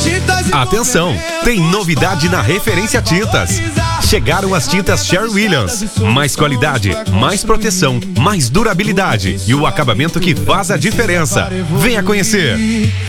Atenção, tem novidade na Referência Tintas. Chegaram as tintas Sherwin-Williams. Mais qualidade, mais proteção, mais durabilidade e o acabamento que faz a diferença. Venha conhecer.